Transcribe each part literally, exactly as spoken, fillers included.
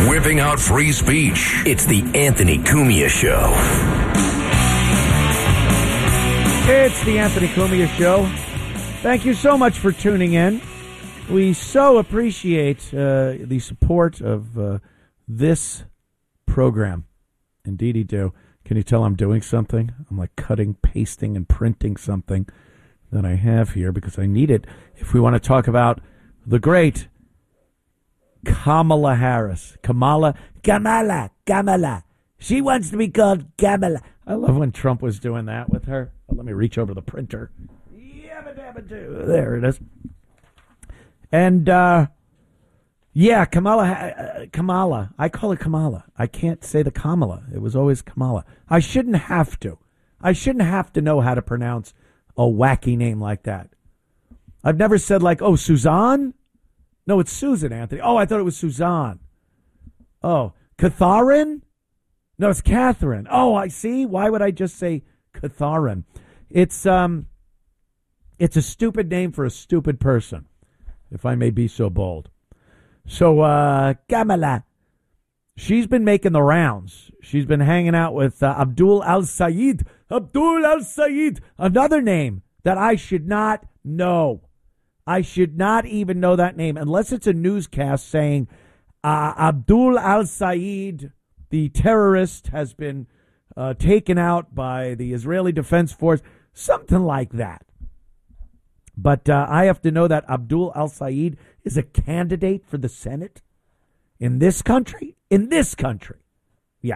Whipping out free speech. It's the Anthony Cumia Show. It's the Anthony Cumia Show. Thank you so much for tuning in. We so appreciate uh, the support of uh, this program. Indeedy do. Can you tell I'm doing something? I'm like cutting, pasting, and printing something that I have here because I need it if we want to talk about the great Kamala Harris. Kamala, Kamala, Kamala. She wants to be called Kamala. I love when Trump was doing that with her. Let me reach over the printer. There it is. And, uh, yeah, Kamala, uh, Kamala. I call it Kamala. I can't say the Kamala. It was always Kamala. I shouldn't have to. I shouldn't have to know how to pronounce a wacky name like that. I've never said like, oh, Suzanne? No, it's Susan, Anthony. Oh, I thought it was Suzanne. Oh, Catharin? No, it's Catherine. Oh, I see. Why would I just say Catharin? It's um, it's a stupid name for a stupid person, if I may be so bold. So, uh, Kamala, she's been making the rounds. She's been hanging out with uh, Abdul Al-Sayed. Abdul Al-Sayed, another name that I should not know. I should not even know that name unless it's a newscast saying uh, Abdul Al-Sayed, the terrorist, has been uh, taken out by the Israeli Defense Force, something like that. But uh, I have to know that Abdul Al-Sayed is a candidate for the Senate in this country. In this country. Yeah.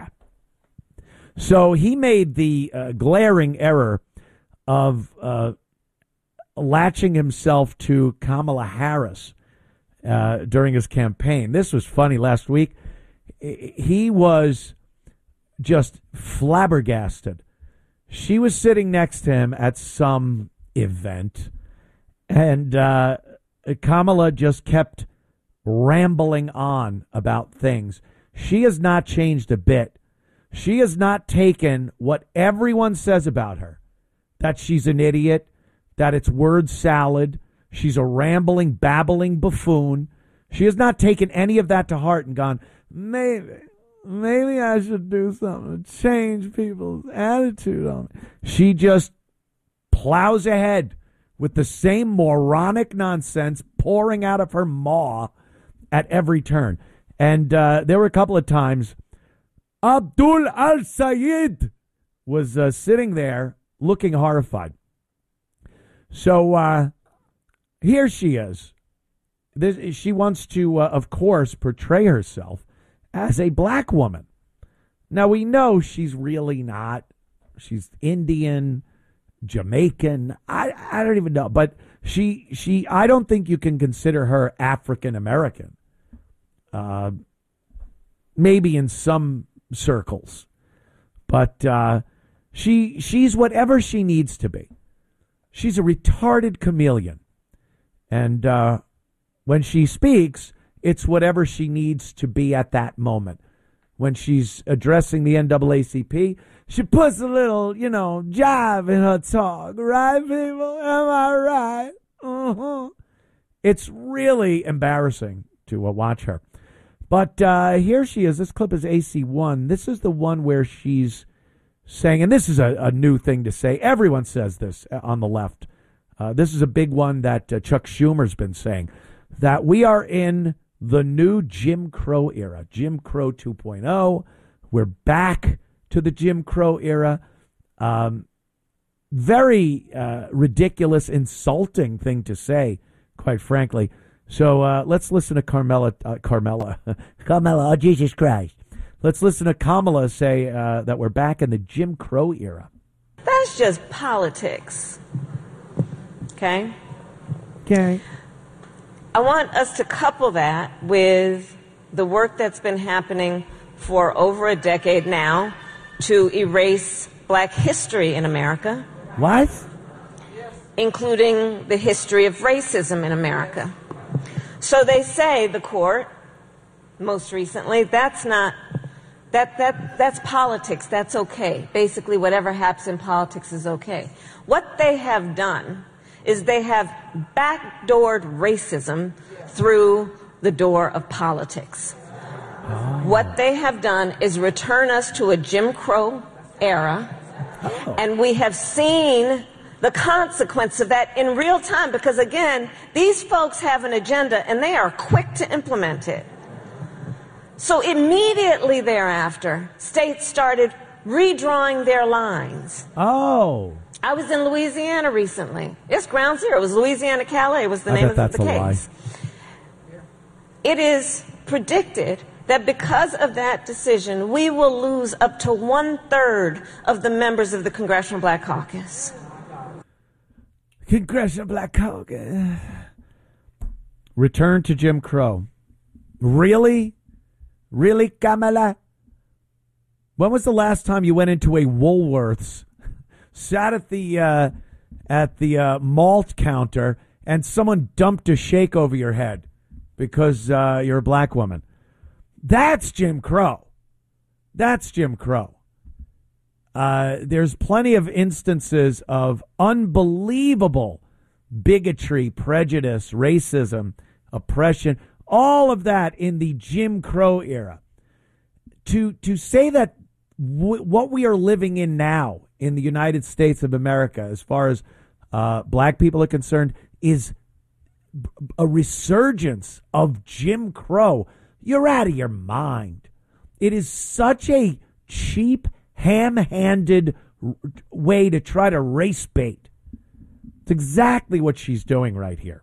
So he made the uh, glaring error of uh, latching himself to Kamala Harris uh, during his campaign. This was funny last week. He was just flabbergasted. She was sitting next to him at some event, and uh, Kamala just kept rambling on about things. She has not changed a bit. She has not taken what everyone says about her, that she's an idiot, that it's word salad, she's a rambling, babbling buffoon. She has not taken any of that to heart and gone, maybe, maybe I should do something to change people's attitude on it. She just plows ahead with the same moronic nonsense pouring out of her maw at every turn. And uh, there were a couple of times Abdul Al-Sayed was uh, sitting there looking horrified. So uh, here she is. This, she wants to, uh, of course, portray herself as a black woman. Now, we know she's really not. She's Indian, Jamaican. I, I don't even know. But she, she, I don't think you can consider her African American. Uh, maybe in some circles. But uh, she she's whatever she needs to be. She's a retarded chameleon. And uh, when she speaks, it's whatever she needs to be at that moment. When she's addressing the N double A C P, she puts a little, you know, jive in her talk. Right, people? Am I right? Uh-huh. It's really embarrassing to uh, watch her. But uh, here she is. This clip is A C one. This is the one where she's saying, and this is a, a new thing to say. Everyone says this on the left. Uh, this is a big one that uh, Chuck Schumer's been saying, that we are in the new Jim Crow era, Jim Crow two point oh. We're back to the Jim Crow era. Um, very uh, ridiculous, insulting thing to say, quite frankly. So uh, let's listen to Carmela, uh, Carmela, Carmela, oh, Jesus Christ. Let's listen to Kamala say uh, that we're back in the Jim Crow era. That's just politics. Okay? Okay. I want us to couple that with the work that's been happening for over a decade now to erase black history in America. What? Including the history of racism in America. So they say, the court, most recently, that's not, that, that, that's politics, that's okay. Basically, whatever happens in politics is okay. What they have done is they have backdoored racism through the door of politics. What they have done is return us to a Jim Crow era, oh. and we have seen the consequence of that in real time because, again, these folks have an agenda and they are quick to implement it. So immediately thereafter, states started redrawing their lines. Oh. I was in Louisiana recently. It's ground zero. It was Louisiana Calais was the I name bet of that's the a case. Lie. It is predicted that because of that decision, we will lose up to one-third of the members of the Congressional Black Caucus. Congressional Black Caucus. Return to Jim Crow. Really? Really, Kamala? When was the last time you went into a Woolworths, sat at the uh, at the uh, malt counter, and someone dumped a shake over your head because uh, you're a black woman? That's Jim Crow. That's Jim Crow. Uh, there's plenty of instances of unbelievable bigotry, prejudice, racism, oppression, all of that in the Jim Crow era. To to say that w- what we are living in now in the United States of America, as far as uh, black people are concerned, is a resurgence of Jim Crow. You're out of your mind. It is such a cheap, ham-handed way to try to race bait. It's exactly what she's doing right here.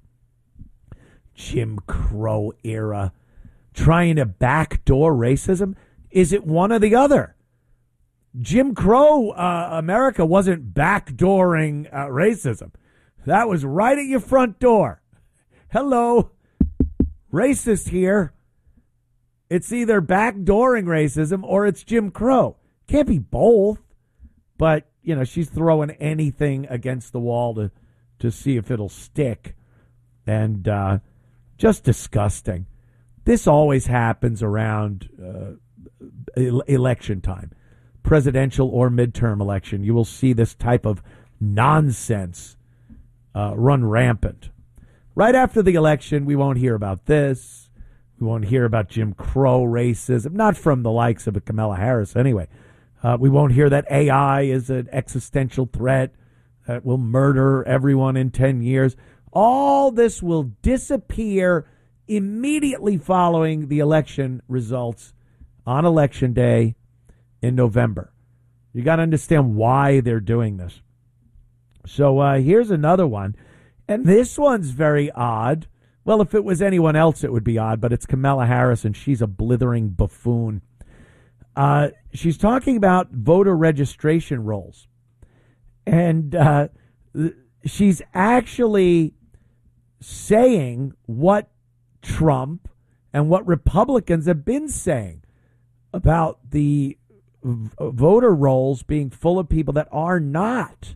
Jim Crow era. Trying to backdoor racism? Is it one or the other? Jim Crow uh, America wasn't backdooring uh, racism. That was right at your front door. Hello. Racist here. It's either backdooring racism or it's Jim Crow. Can't be both. But, you know, she's throwing anything against the wall to, to see if it'll stick. And uh, just disgusting. This always happens around uh, election time, presidential or midterm election. You will see this type of nonsense uh, run rampant. Right after the election, we won't hear about this. We won't hear about Jim Crow racism, not from the likes of Kamala Harris anyway. Uh, we won't hear that A I is an existential threat that will murder everyone in ten years. All this will disappear immediately following the election results on Election Day in November. You got to understand why they're doing this. So uh, here's another one. And this one's very odd. Well, if it was anyone else, it would be odd, but it's Kamala Harris, and she's a blithering buffoon. Uh, she's talking about voter registration rolls. And uh, she's actually saying what Trump and what Republicans have been saying about the v- voter rolls being full of people that are not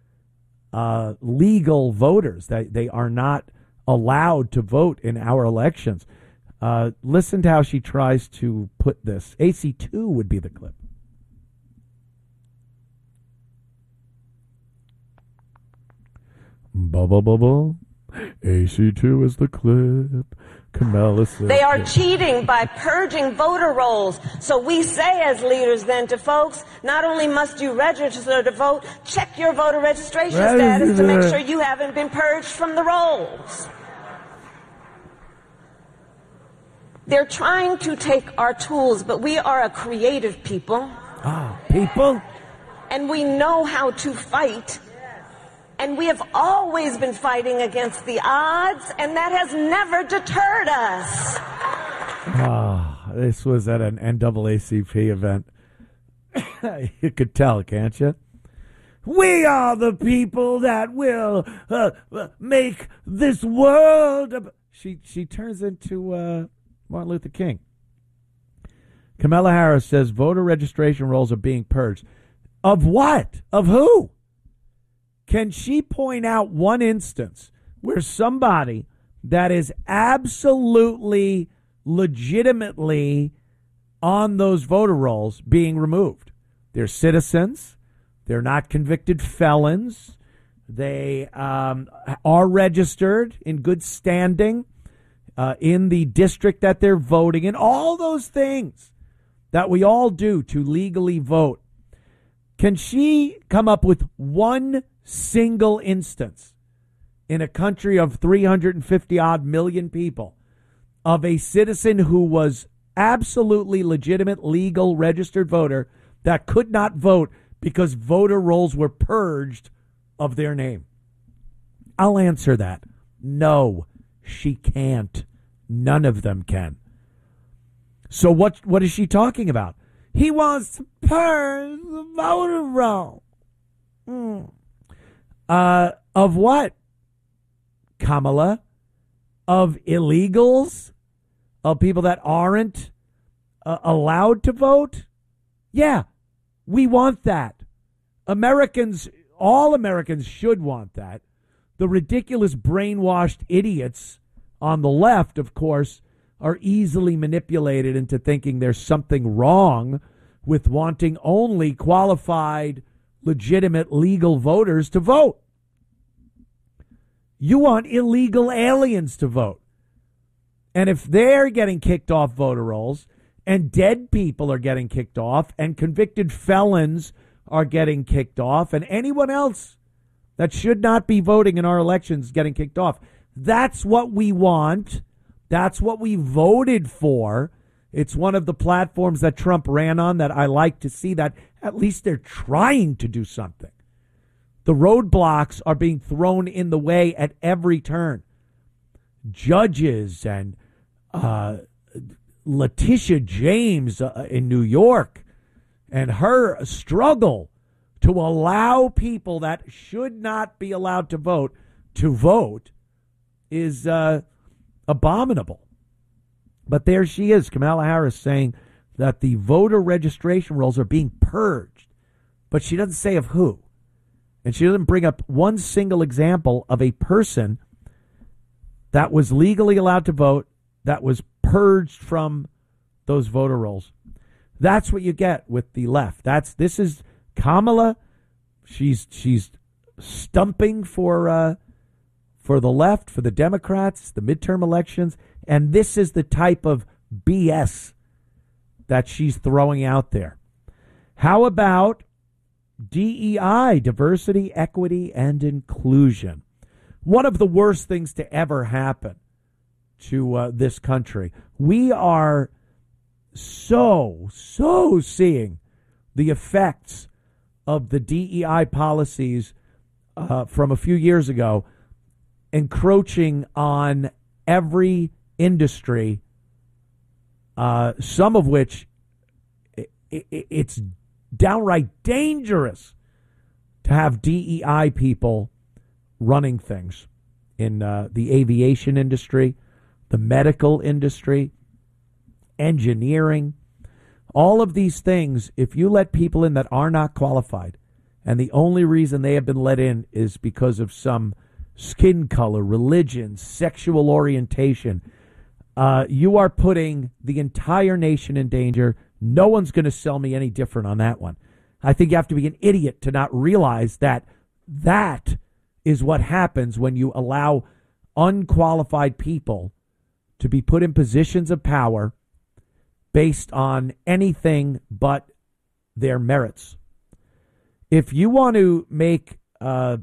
uh, legal voters. They, they are not allowed to vote in our elections. Uh, listen to how she tries to put this. A C two would be the clip. Ba ba ba ba. A C two is the clip. Kamala says they are cheating by purging voter rolls. So we say as leaders then to folks, not only must you register to vote, check your voter registration status to make sure you haven't been purged from the rolls. They're trying to take our tools, but we are a creative people. Ah, people. And we know how to fight. And we have always been fighting against the odds, and that has never deterred us. Ah, this was at an N double A C P event. You could tell, can't you? We are the people that will uh, make this world. A... She she turns into uh, Martin Luther King. Kamala Harris says voter registration rolls are being purged. Of what? Of who? Can she point out one instance where somebody that is absolutely, legitimately on those voter rolls being removed? They're citizens. They're not convicted felons. They um, are registered in good standing uh, in the district that they're voting in. All those things. that we all do to legally vote. Can she come up with one single instance in a country of three hundred fifty odd million people of a citizen who was absolutely legitimate, legal, registered voter that could not vote because voter rolls were purged of their name? I'll answer that. No, she can't. None of them can. So what? What is she talking about? He wants to purge the voter roll. Mm. Uh, of what, Kamala? Of illegals? Of people that aren't uh, allowed to vote? Yeah, we want that. Americans, all Americans should want that. The ridiculous brainwashed idiots on the left, of course, are easily manipulated into thinking there's something wrong with wanting only qualified, legitimate, legal voters to vote. You want illegal aliens to vote. And if they're getting kicked off voter rolls, and dead people are getting kicked off, and convicted felons are getting kicked off, and anyone else that should not be voting in our elections getting kicked off, that's what we want. That's what we voted for. It's one of the platforms that Trump ran on that I like to see, that at least they're trying to do something. The roadblocks are being thrown in the way at every turn. Judges and uh, Letitia James uh, in New York and her struggle to allow people that should not be allowed to vote to vote is uh, abominable. But there she is, Kamala Harris, saying that the voter registration rolls are being purged. But she doesn't say of who. And she doesn't bring up one single example of a person that was legally allowed to vote that was purged from those voter rolls. That's what you get with the left. That's this is Kamala. She's she's stumping for uh, for the left, for the Democrats, the midterm elections. And this is the type of B S that she's throwing out there. How about D E I, diversity, equity, and inclusion? One of the worst things to ever happen to uh, this country. We are so, so seeing the effects of the D E I policies uh, from a few years ago encroaching on every industry, uh, some of which it, it, it's downright dangerous to have D E I people running things in uh, the aviation industry, the medical industry, engineering, all of these things. If you let people in that are not qualified, and the only reason they have been let in is because of some skin color, religion, sexual orientation, uh, you are putting the entire nation in danger. No one's going to sell me any different on that one. I think you have to be an idiot to not realize that that is what happens when you allow unqualified people to be put in positions of power based on anything but their merits. If you want to make uh,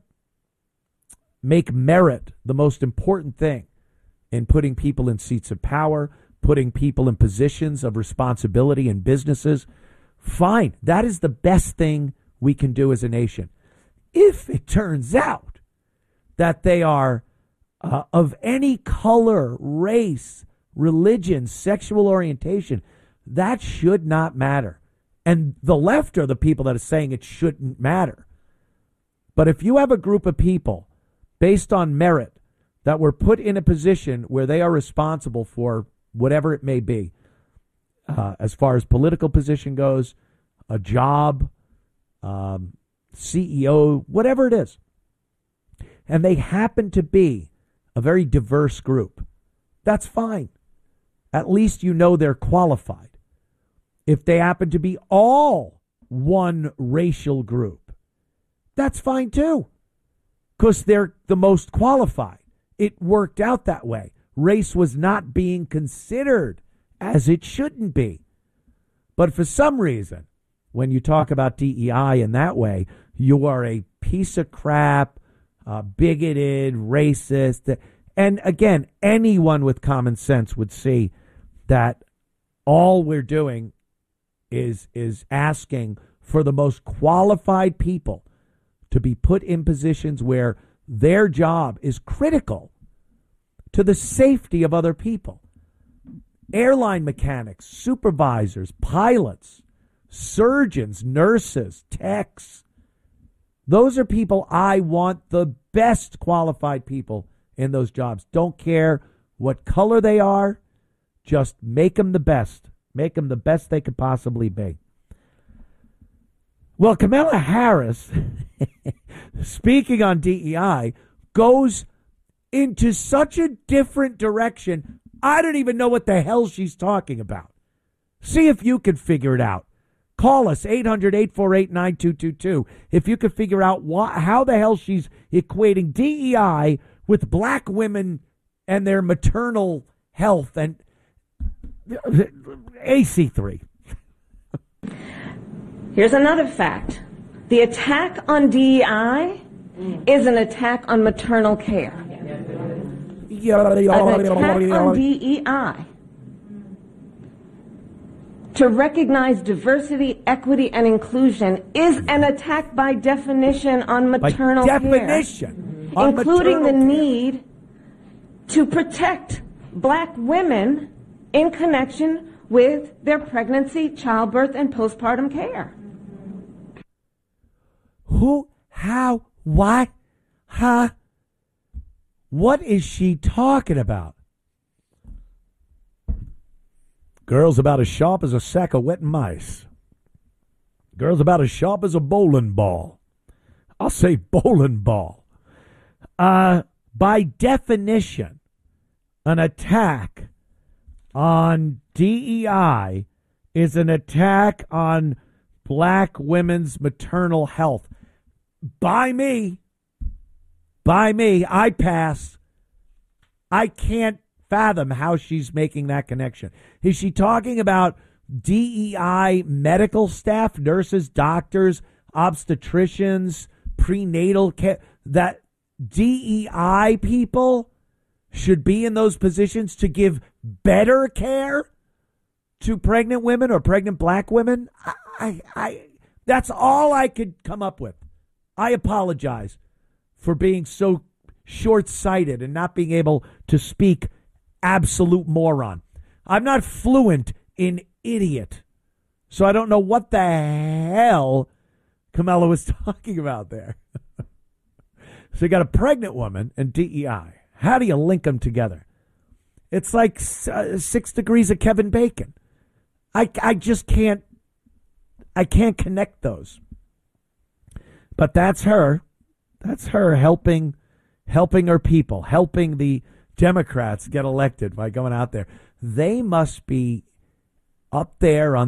make merit the most important thing in putting people in seats of power, putting people in positions of responsibility in businesses, fine. That is the best thing we can do as a nation. If it turns out that they are uh, of any color, race, religion, sexual orientation, that should not matter. And the left are the people that are saying it shouldn't matter. But if you have a group of people based on merit that were put in a position where they are responsible for whatever it may be, uh, as far as political position goes, a job, um, C E O, whatever it is, and they happen to be a very diverse group, that's fine. At least you know they're qualified. If they happen to be all one racial group, that's fine too, because they're the most qualified. It worked out that way. Race was not being considered, as it shouldn't be. But for some reason, when you talk about D E I in that way, you are a piece of crap, uh, bigoted, racist. And again, anyone with common sense would see that all we're doing is is asking for the most qualified people to be put in positions where their job is critical to the safety of other people. Airline mechanics, supervisors, pilots, surgeons, nurses, techs. Those are people I want the best qualified people in those jobs. Don't care what color they are. Just make them the best. Make them the best they could possibly be. Well, Kamala Harris, speaking on D E I, goes into such a different direction. I don't even know what the hell she's talking about. See if you can figure it out. Call us, eight hundred, eight four eight, nine two two two, if you can figure out why, how the hell she's equating D E I with black women and their maternal health and A C three. Here's another fact. The attack on D E I is an attack on maternal care. An attack on D E I. To recognize diversity, equity, and inclusion is an attack by definition on maternal by definition, care, on including the care. need to protect black women in connection with their pregnancy, childbirth, and postpartum care. Who, how, why, huh? What is she talking about? Girl's about as sharp as a sack of wet mice. Girl's about as sharp as a bowling ball. I'll say bowling ball. Uh, by definition, an attack on D E I is an attack on black women's maternal health. By me. By me. I pass. I can't fathom how she's making that connection. Is she talking about D E I medical staff, nurses, doctors, obstetricians, prenatal care, that D E I people should be in those positions to give better care to pregnant women or pregnant black women? I, I, I that's all I could come up with. I apologize for being so short-sighted and not being able to speak absolute moron. I'm not fluent in idiot, so I don't know what the hell Kamala was talking about there. So you got a pregnant woman and D E I. How do you link them together? It's like uh, six degrees of Kevin Bacon. I, I just can't, I can't connect those. But that's her. That's her helping, helping her people, helping the Democrats get elected by going out there. They must be up there on